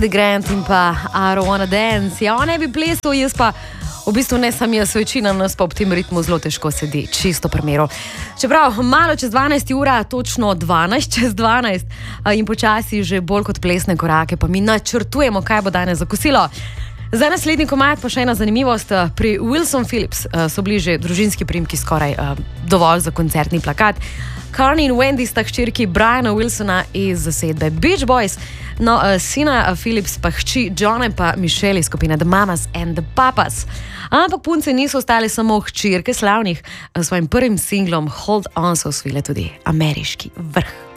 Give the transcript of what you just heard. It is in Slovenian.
The Grant in pa I Don't Wanna Dance. Ja, on ne bi plesal, jaz pa v bistvu ne sam jaz, večina nas pa ob tem ritmu zelo težko sedi, čisto primeru. Čeprav malo čez 12 ura, točno 12 čez 12 in počasi že bolj kot plesne korake, pa mi načrtujemo, kaj bo danes za kosilo. Za naslednji komad pa še ena zanimivost. Pri Wilson Phillips so bili že družinski priimki skoraj dovolj za koncertni plakat. Carney in Wendy sta hčerki Briana Wilsona iz zasedbe Beach Boys, no sina Phillips pa hči Johna pa Michelle iz skupine The Mamas and the Papas. Ampak punce niso ostale samo hčerke slavnih, s svojim prvim singlom Hold On so osvojile tudi ameriški vrh.